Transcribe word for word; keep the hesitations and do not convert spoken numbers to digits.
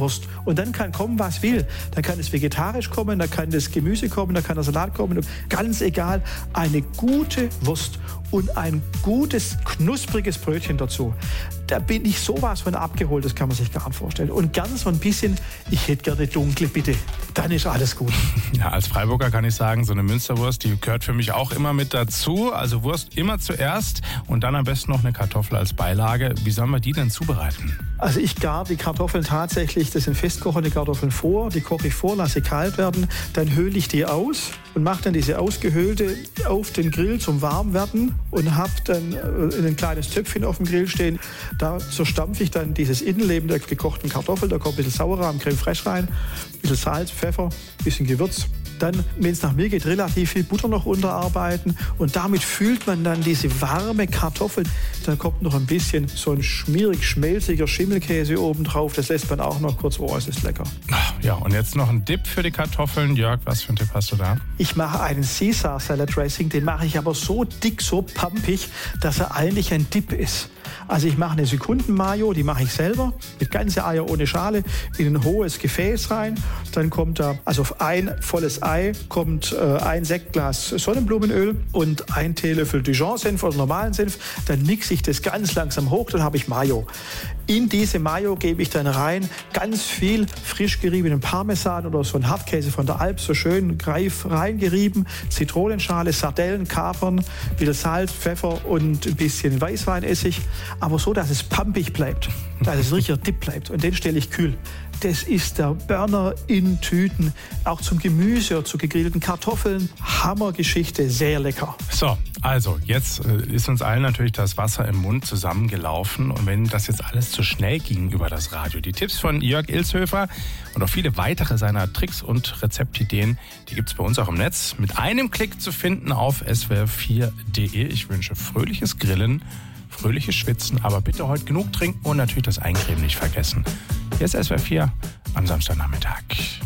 Wurst. Und dann kann kommen, was will. Da kann es vegetarisch kommen, da kann das Gemüse kommen, da kann der Salat kommen. Ganz egal, eine gute Wurst und ein gutes, knuspriges Brötchen dazu. Da bin ich sowas von abgeholt, das kann man sich gar nicht vorstellen. Und gern so ein bisschen, ich hätte gerne dunkle, bitte. Dann ist alles gut. Ja, als Freiburger kann ich sagen, so eine Münsterwurst, die gehört für mich auch immer mit dazu. Also Wurst immer zuerst und dann am besten noch eine Kartoffel als Beilage. Wie sollen wir die denn zubereiten? Also ich gare die Kartoffeln tatsächlich, das sind festkochende Kartoffeln vor, die koche ich vor, lasse kalt werden, dann höhle ich die aus und mache dann diese ausgehöhlte auf den Grill zum Warmwerden und habe dann ein kleines Töpfchen auf dem Grill stehen. Da zerstampfe ich dann dieses Innenleben der gekochten Kartoffel, da kommt ein bisschen Sauerrahm, Creme fraiche rein, ein bisschen Salz, Pfeffer, ein bisschen Gewürz. Dann, wenn es nach mir geht, relativ viel Butter noch unterarbeiten und damit fühlt man dann diese warme Kartoffel. Dann kommt noch ein bisschen so ein schmierig schmelziger Schimmelkäse oben drauf. Das lässt man auch noch kurz, oh, es ist lecker. Ja, und jetzt noch ein Dip für die Kartoffeln. Jörg, was für einen Tipp hast du da? Ich mache einen Caesar Salad Dressing, den mache ich aber so dick, so pampig, dass er eigentlich ein Dip ist. Also ich mache eine Sekundenmayo, die mache ich selber, mit ganze Eier ohne Schale, in ein hohes Gefäß rein. Dann kommt da, also auf ein volles Ei kommt äh, ein Sektglas Sonnenblumenöl und ein Teelöffel Dijon-Senf oder normalen Senf. Dann mixe ich das ganz langsam hoch, dann habe ich Mayo. In diese Mayo gebe ich dann rein ganz viel frisch geriebenen Parmesan oder so ein Hartkäse von der Alp, so schön greif reingerieben, Zitronenschale, Sardellen, Kapern, wieder Salz, Pfeffer und ein bisschen Weißweinessig, aber so, dass es pampig bleibt, dass es richtiger Dip bleibt und den stelle ich kühl. Das ist der Burner in Tüten, auch zum Gemüse oder zu gegrillten Kartoffeln. Hammergeschichte, sehr lecker. So, also jetzt ist uns allen natürlich das Wasser im Mund zusammengelaufen. Und wenn das jetzt alles zu schnell ging über das Radio, die Tipps von Jörg Ilshöfer und auch viele weitere seiner Tricks und Rezeptideen, die gibt es bei uns auch im Netz. Mit einem Klick zu finden auf s w r vier punkt d e. Ich wünsche fröhliches Grillen, fröhliches Schwitzen, aber bitte heute genug trinken und natürlich das Eincremen nicht vergessen. Hier ist S W R vier am Samstagnachmittag.